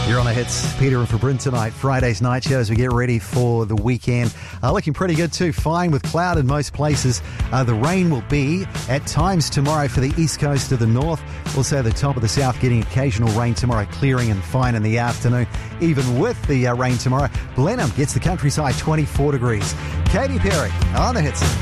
You're on the hits. Peter and Fabrin tonight. Friday's night show as we get ready for the weekend. Looking pretty good too. Fine with cloud in most places. The rain will be at times tomorrow for the east coast of the north. Also the top of the south getting occasional rain tomorrow, clearing and fine in the afternoon. Even with the rain tomorrow, Blenheim gets the countryside 24 degrees. Katy Perry on the hits.